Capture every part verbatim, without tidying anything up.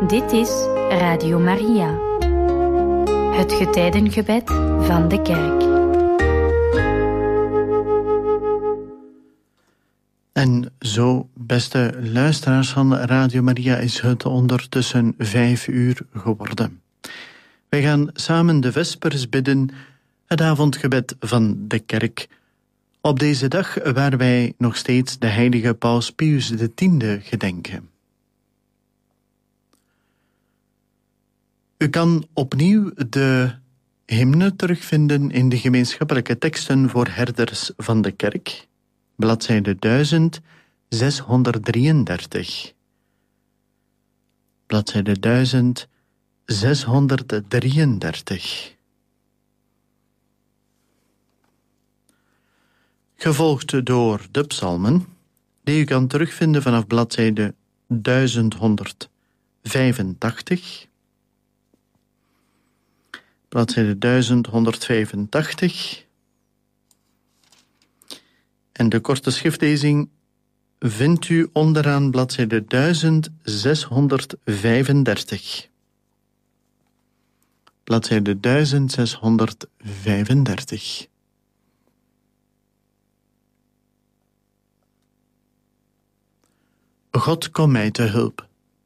Dit is Radio Maria, het getijdengebed van de kerk. En zo, beste luisteraars van Radio Maria, is het ondertussen vijf uur geworden. Wij gaan samen de vespers bidden, het avondgebed van de kerk. Op deze dag waar wij nog steeds de heilige Paus Pius de Tiende gedenken. U kan opnieuw de hymne terugvinden in de gemeenschappelijke teksten voor herders van de kerk, bladzijde duizend zeshonderddrieëndertig. Bladzijde duizend zeshonderddrieëndertig. Gevolgd door de psalmen, die u kan terugvinden vanaf bladzijde duizend honderdvijfentachtig. Bladzijde duizend honderdvijfentachtig. En de korte schriftlezing vindt u onderaan bladzijde duizend zeshonderdvijfendertig. Bladzijde duizend zeshonderdvijfendertig. God, kom mij te hulp.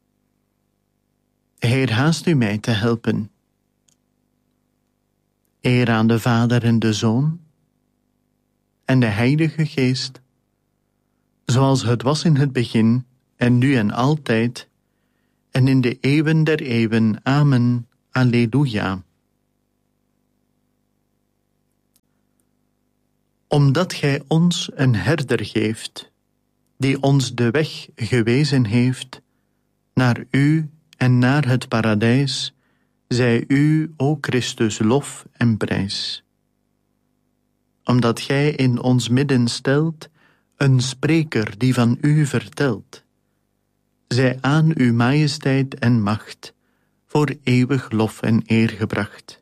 Heer, haast u mij te helpen. Eer aan de Vader en de Zoon en de Heilige Geest, zoals het was in het begin en nu en altijd en in de eeuwen der eeuwen. Amen. Alleluia. Omdat gij ons een herder geeft, die ons de weg gewezen heeft naar u en naar het paradijs, zij u, o Christus, lof en prijs. Omdat gij in ons midden stelt een spreker die van u vertelt, zij aan uw majesteit en macht voor eeuwig lof en eer gebracht.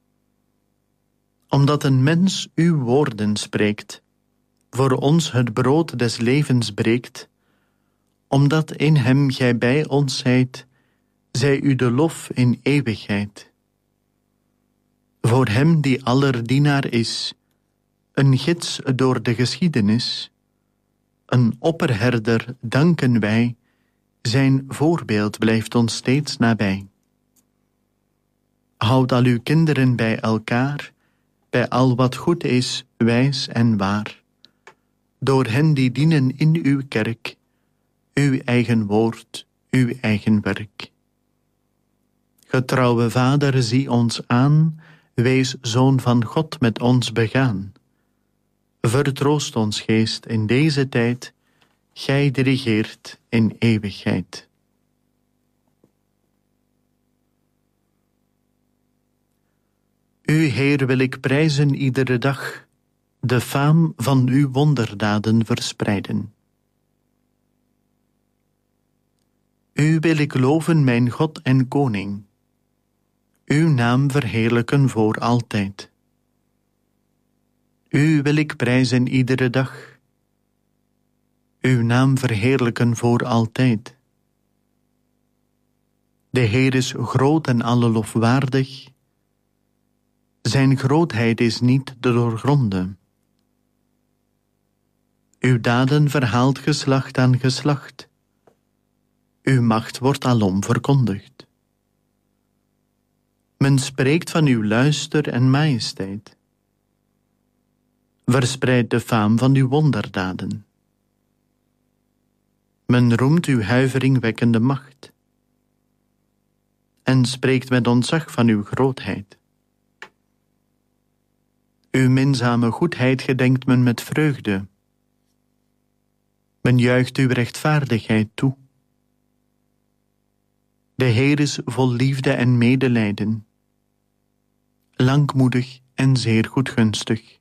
Omdat een mens uw woorden spreekt, voor ons het brood des levens breekt, omdat in hem gij bij ons zijt, zij u de lof in eeuwigheid. Voor hem die aller dienaar is, een gids door de geschiedenis, een opperherder danken wij, zijn voorbeeld blijft ons steeds nabij. Houd al uw kinderen bij elkaar, bij al wat goed is, wijs en waar, door hen die dienen in uw kerk, uw eigen woord, uw eigen werk. Getrouwe Vader, zie ons aan, wees Zoon van God met ons begaan. Vertroost ons geest in deze tijd, gij dirigeert in eeuwigheid. U, Heer, wil ik prijzen iedere dag, de faam van uw wonderdaden verspreiden. U wil ik loven, mijn God en Koning, uw naam verheerlijken voor altijd. U wil ik prijzen iedere dag, uw naam verheerlijken voor altijd. De Heer is groot en alle lof waardig, zijn grootheid is niet te doorgronden. Uw daden verhaalt geslacht aan geslacht, uw macht wordt alom verkondigd. Men spreekt van uw luister en majesteit. Verspreid de faam van uw wonderdaden. Men roemt uw huiveringwekkende macht en spreekt met ontzag van uw grootheid. Uw minzame goedheid gedenkt men met vreugde. Men juicht uw rechtvaardigheid toe. De Heer is vol liefde en medelijden, langmoedig en zeer goedgunstig.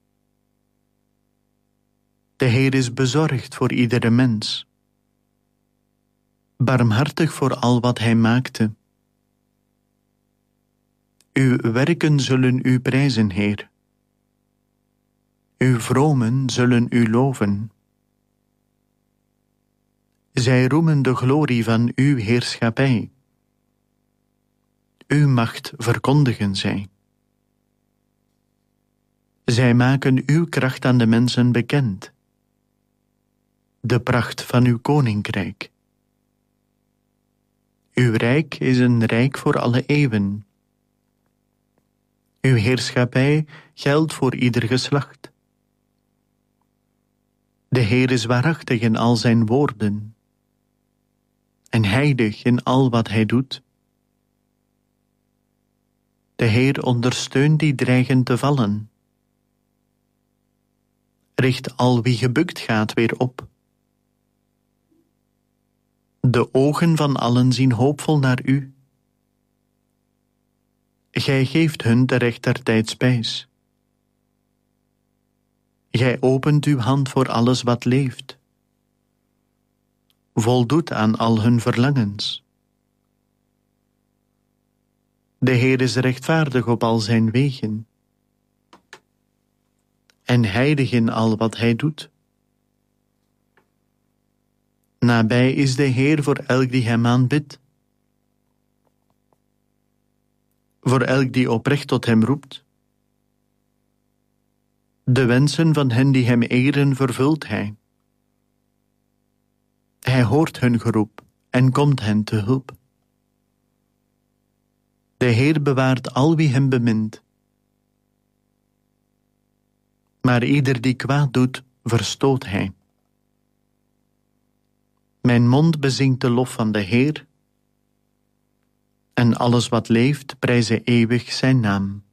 De Heer is bezorgd voor iedere mens, barmhartig voor al wat hij maakte. Uw werken zullen u prijzen, Heer. Uw vromen zullen u loven. Zij roemen de glorie van uw heerschappij, uw macht verkondigen zij. Zij maken uw kracht aan de mensen bekend, de pracht van uw koninkrijk. Uw rijk is een rijk voor alle eeuwen. Uw heerschappij geldt voor ieder geslacht. De Heer is waarachtig in al zijn woorden en heilig in al wat hij doet. De Heer ondersteunt die dreigen te vallen, richt al wie gebukt gaat weer op. De ogen van allen zien hoopvol naar u. Gij geeft hun te rechter tijd spijs. Gij opent uw hand voor alles wat leeft, voldoet aan al hun verlangens. De Heer is rechtvaardig op al zijn wegen en heilig in al wat hij doet. Nabij is de Heer voor elk die hem aanbidt, voor elk die oprecht tot hem roept. De wensen van hen die hem eren vervult hij. Hij hoort hun geroep en komt hen te hulp. De Heer bewaart al wie hem bemint, maar ieder die kwaad doet, verstoot hij. Mijn mond bezingt de lof van de Heer, en alles wat leeft prijze eeuwig zijn naam.